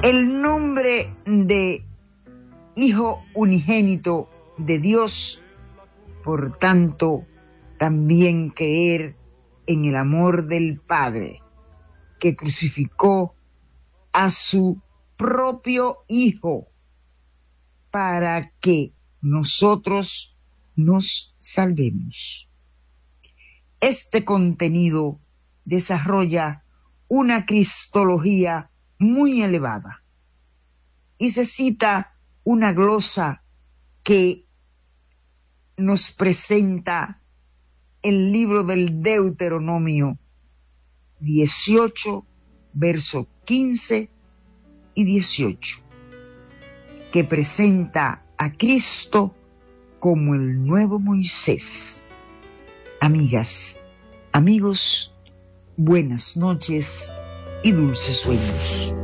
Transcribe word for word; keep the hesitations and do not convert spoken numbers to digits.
El nombre de Hijo unigénito de Dios, por tanto, también creer en el amor del Padre, que crucificó a su propio Hijo para que nosotros nos salvemos. Este contenido desarrolla una cristología muy elevada y se cita una glosa que nos presenta el libro del Deuteronomio dieciocho, versos quince y dieciocho, que presenta a Cristo como el nuevo Moisés. Amigas, amigos, buenas noches y dulces sueños.